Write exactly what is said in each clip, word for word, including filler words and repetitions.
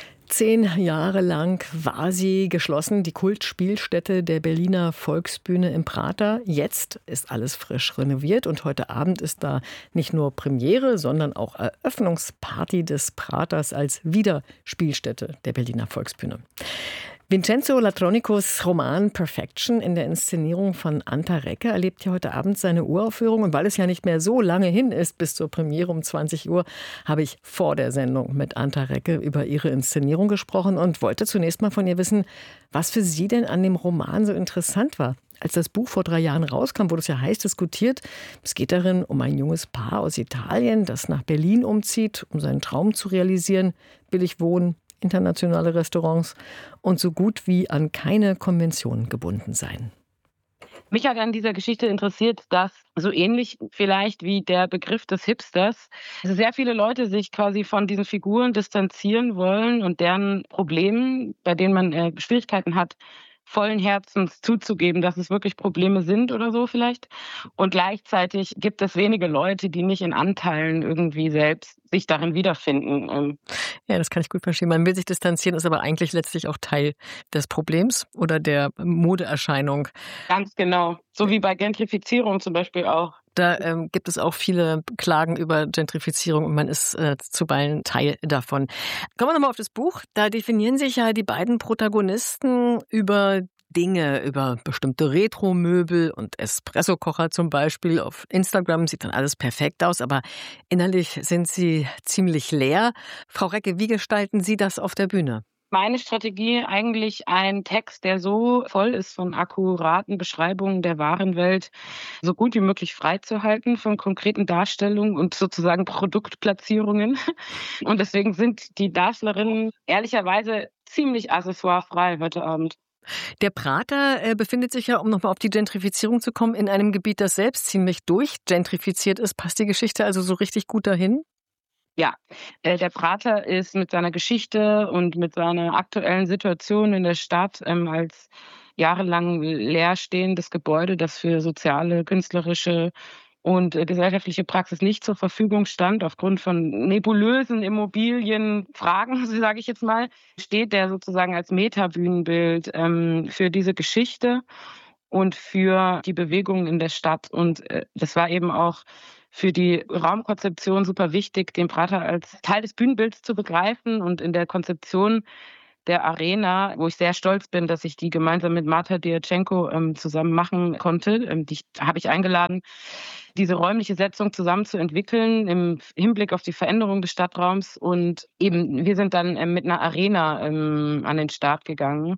Zehn Jahre lang war sie geschlossen, die Kultspielstätte der Berliner Volksbühne im Prater. Jetzt ist alles frisch renoviert und heute Abend ist da nicht nur Premiere, sondern auch Eröffnungsparty des Praters als Wiederspielstätte der Berliner Volksbühne. Vincenzo Latronicos Roman Perfection in der Inszenierung von Anta Recke erlebt ja heute Abend seine Uraufführung. Und weil es ja nicht mehr so lange hin ist bis zur Premiere um zwanzig Uhr, habe ich vor der Sendung mit Anta Recke über ihre Inszenierung gesprochen und wollte zunächst mal von ihr wissen, was für sie denn an dem Roman so interessant war. Als das Buch vor drei Jahren rauskam, wurde es ja heiß diskutiert. Es geht darin um ein junges Paar aus Italien, das nach Berlin umzieht, um seinen Traum zu realisieren, billig wohnen, internationale Restaurants und so gut wie an keine Konventionen gebunden sein. Mich hat an dieser Geschichte interessiert, dass so ähnlich vielleicht wie der Begriff des Hipsters sehr viele Leute sich quasi von diesen Figuren distanzieren wollen und deren Problemen, bei denen man äh, Schwierigkeiten hat, vollen Herzens zuzugeben, dass es wirklich Probleme sind oder so vielleicht. Und gleichzeitig gibt es wenige Leute, die nicht in Anteilen irgendwie selbst sich darin wiederfinden. Ja, das kann ich gut verstehen. Man will sich distanzieren, ist aber eigentlich letztlich auch Teil des Problems oder der Modeerscheinung. Ganz genau. So wie bei Gentrifizierung zum Beispiel auch. Da ähm, gibt es auch viele Klagen über Gentrifizierung und man ist äh, zuweilen Teil davon. Kommen wir nochmal auf das Buch. Da definieren sich ja die beiden Protagonisten über Dinge, über bestimmte Retro-Möbel und Espressokocher zum Beispiel. Auf Instagram sieht dann alles perfekt aus, aber innerlich sind sie ziemlich leer. Frau Recke, wie gestalten Sie das auf der Bühne? Meine Strategie eigentlich ein Text, der so voll ist von akkuraten Beschreibungen der wahren Welt, so gut wie möglich freizuhalten von konkreten Darstellungen und sozusagen Produktplatzierungen. Und deswegen sind die Darstellerinnen ehrlicherweise ziemlich accessoirefrei heute Abend. Der Prater äh, befindet sich ja, um nochmal auf die Gentrifizierung zu kommen, in einem Gebiet, das selbst ziemlich durchgentrifiziert ist. Passt die Geschichte also so richtig gut dahin? Ja, äh, der Prater ist mit seiner Geschichte und mit seiner aktuellen Situation in der Stadt ähm, als jahrelang leerstehendes Gebäude, das für soziale, künstlerische und äh, gesellschaftliche Praxis nicht zur Verfügung stand, aufgrund von nebulösen Immobilienfragen, so sage ich jetzt mal, steht der sozusagen als Metabühnenbild ähm, für diese Geschichte und für die Bewegungen in der Stadt. Und äh, das war eben auch für die Raumkonzeption super wichtig, den Prater als Teil des Bühnenbilds zu begreifen und in der Konzeption der Arena, wo ich sehr stolz bin, dass ich die gemeinsam mit Marta Diatschenko ähm, zusammen machen konnte. Ähm, die habe ich eingeladen, diese räumliche Setzung zusammen zu entwickeln im Hinblick auf die Veränderung des Stadtraums. Und eben, wir sind dann ähm, mit einer Arena ähm, an den Start gegangen,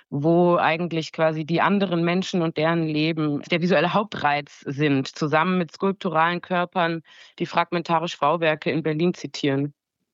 wo eigentlich quasi die anderen Menschen und deren Leben der visuelle Hauptreiz sind, zusammen mit skulpturalen Körpern, die fragmentarisch Bauwerke in Berlin zitieren.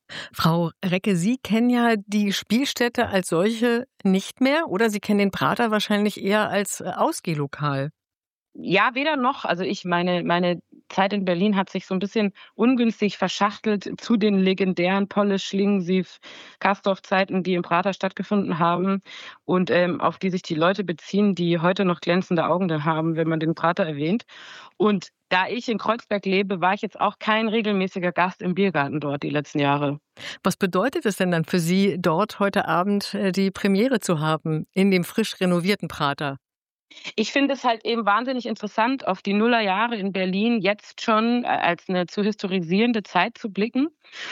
Frau Recke, Sie kennen ja die Spielstätte als solche nicht mehr, oder? Sie kennen den Prater wahrscheinlich eher als Ausgehlokal. Ja, weder noch. Also ich meine, meine Zeit in Berlin hat sich so ein bisschen ungünstig verschachtelt zu den legendären Polish, Schlingensief, Castorf-Zeiten, die im Prater stattgefunden haben und ähm, auf die sich die Leute beziehen, die heute noch glänzende Augen da haben, wenn man den Prater erwähnt. Und da ich in Kreuzberg lebe, war ich jetzt auch kein regelmäßiger Gast im Biergarten dort die letzten Jahre. Was bedeutet es denn dann für Sie, dort heute Abend die Premiere zu haben, in dem frisch renovierten Prater? Ich finde es halt eben wahnsinnig interessant, auf die Nullerjahre in Berlin jetzt schon als eine zu historisierende Zeit zu blicken.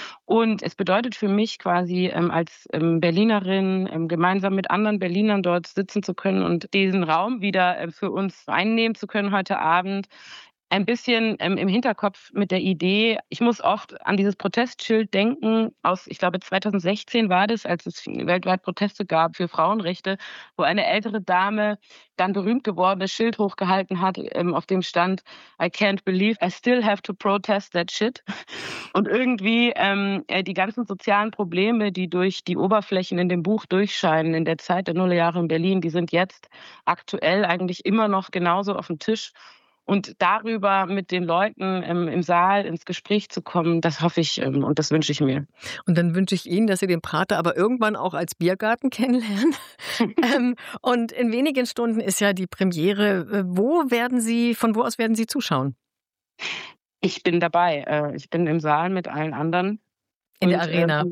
Und es bedeutet für mich quasi ähm, als ähm, Berlinerin ähm, gemeinsam mit anderen Berlinern dort sitzen zu können und diesen Raum wieder äh, für uns einnehmen zu können heute Abend. Ein bisschen ähm, im Hinterkopf mit der Idee, ich muss oft an dieses Protestschild denken, aus, ich glaube, zweitausendsechzehn war das, als es weltweit Proteste gab für Frauenrechte, wo eine ältere Dame dann berühmt gewordenes Schild hochgehalten hat, ähm, auf dem stand, I can't believe I still have to protest that shit. Und irgendwie ähm, die ganzen sozialen Probleme, die durch die Oberflächen in dem Buch durchscheinen, in der Zeit der Nullerjahre in Berlin, die sind jetzt aktuell eigentlich immer noch genauso auf dem Tisch. Und darüber mit den Leuten ähm, im Saal ins Gespräch zu kommen, das hoffe ich ähm, und das wünsche ich mir. Und dann wünsche ich Ihnen, dass Sie den Prater aber irgendwann auch als Biergarten kennenlernen. ähm, und in wenigen Stunden ist ja die Premiere. Wo werden Sie, von wo aus werden Sie zuschauen? Ich bin dabei. Äh, ich bin im Saal mit allen anderen. In und, der Arena. Äh,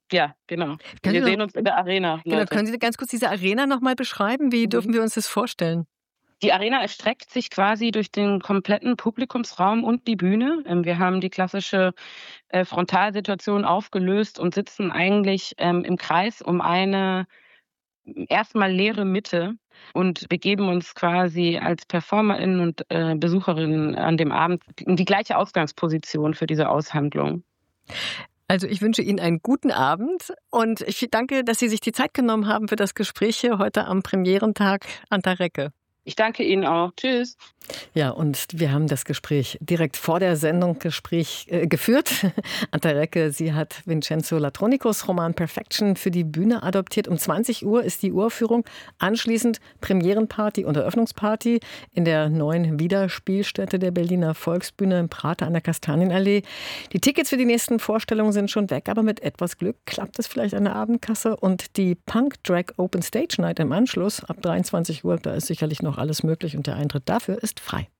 Ja, genau. Können Wir Sie noch, sehen uns in der Arena, genau, Leute. können Sie ganz kurz diese Arena noch mal beschreiben? Wie Mhm. dürfen wir uns das vorstellen? Die Arena erstreckt sich quasi durch den kompletten Publikumsraum und die Bühne. Ähm, wir haben die klassische, äh, Frontalsituation aufgelöst und sitzen eigentlich, ähm, im Kreis um eine erstmal leere Mitte und begeben uns quasi als PerformerInnen und, äh, Besucherinnen an dem Abend in die gleiche Ausgangsposition für diese Aushandlung. Also ich wünsche Ihnen einen guten Abend und ich danke, dass Sie sich die Zeit genommen haben für das Gespräch hier heute am Premierentag. Anta Recke. Ich danke Ihnen auch. Tschüss. Ja, und wir haben das Gespräch direkt vor der Sendung Gespräch, äh, geführt. Anta Recke, sie hat Vincenzo Latronicos Roman Perfection für die Bühne adoptiert. Um zwanzig Uhr ist die Uraufführung. Anschließend Premierenparty und Eröffnungsparty in der neuen Wiederspielstätte der Berliner Volksbühne im Prater an der Kastanienallee. Die Tickets für die nächsten Vorstellungen sind schon weg, aber mit etwas Glück klappt es vielleicht an der Abendkasse. Und die Punk Drag Open Stage Night im Anschluss ab dreiundzwanzig Uhr, da ist sicherlich noch alles möglich und der Eintritt dafür ist frei.